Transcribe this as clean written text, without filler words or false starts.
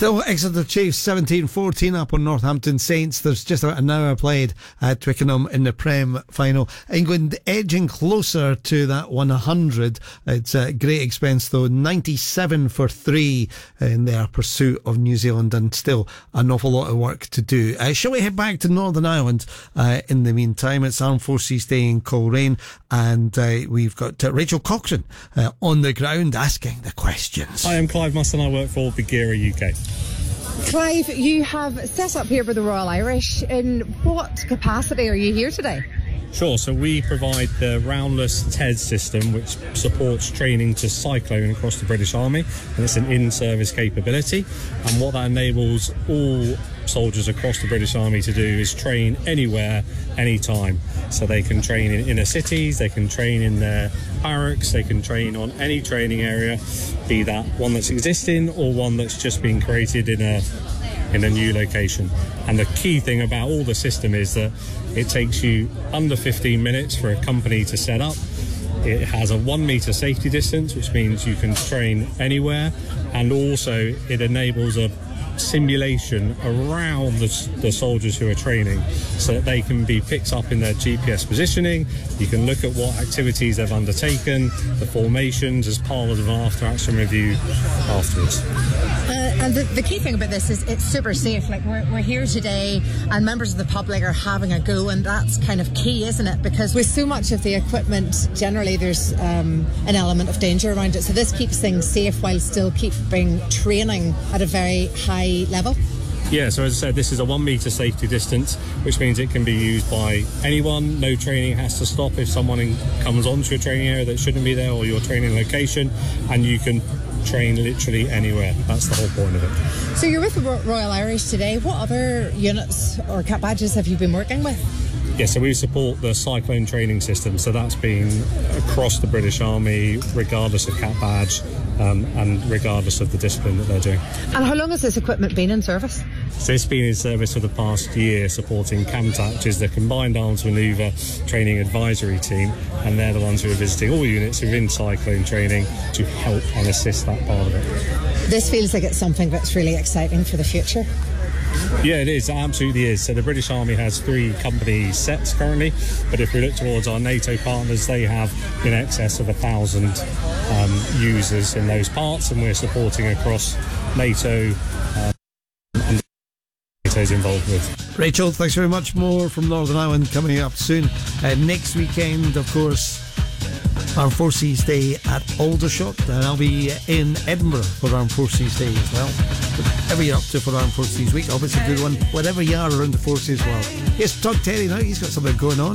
Still Exeter Chiefs 17-14 up on Northampton Saints. There's just about an hour played at Twickenham in the Prem final. England edging closer to that 100. It's a great expense though. 97 for 3 in their pursuit of New Zealand, and still an awful lot of work to do. Shall we head back to Northern Ireland in the meantime? It's Armed Forces Day in Coleraine, and we've got Rachel Cochran on the ground asking the questions. Hi, I'm Clive Must and I work for Bagheera UK. Clive, you have set up here with the Royal Irish. In what capacity are you here today? Sure, so we provide the roundless TED system, which supports training to Cyclone across the British Army, and it's an in-service capability. And what that enables all soldiers across the British Army to do is train anywhere, anytime. So they can train in inner cities, they can train in their barracks, they can train on any training area, be that one that's existing or one that's just been created in a new location. And the key thing about all the system is that it takes you under 15 minutes for a company to set up. It has a 1 metre safety distance, which means you can train anywhere, and also it enables a simulation around the soldiers who are training so that they can be picked up in their GPS positioning. You can look at what activities they've undertaken, the formations as part of an after-action review afterwards. And the key thing about this is it's super safe. Like we're here today and members of the public are having a go, and that's kind of key, isn't it? Because with so much of the equipment, generally there's an element of danger around it. So this keeps things safe while still keeping training at a very high level. Yeah, so as I said, this is a 1 metre safety distance, which means it can be used by anyone. No training has to stop if someone comes onto a training area that shouldn't be there, or your training location, and you can train literally anywhere. That's the whole point of it. So you're with the Royal Irish today. What other units or cap badges have you been working with? Yeah, so we support the Cyclone training system, so that's been across the British Army, regardless of cap badge and regardless of the discipline that they're doing. And how long has this equipment been in service? So it's been in service for the past year, supporting CAMTAC, which is the Combined Arms Manoeuvre Training Advisory Team, and they're the ones who are visiting all units who are in Cyclone training to help and assist that part of it. This feels like it's something that's really exciting for the future. Yeah, it is. It absolutely is. So the British Army has 3 company sets currently, but if we look towards our NATO partners, they have in excess of 1,000 users in those parts, and we're supporting across NATO and NATO's involved with. Rachel, thanks very much. More from Northern Ireland coming up soon. Next weekend, of course, Armed Forces Day at Aldershot, and I'll be in Edinburgh for Armed Forces Day as well. Whatever you're up to for Armed Forces Week, I hope it's a good one, whatever you are around the forces world. Here's Todd Terry now, he's got something going on.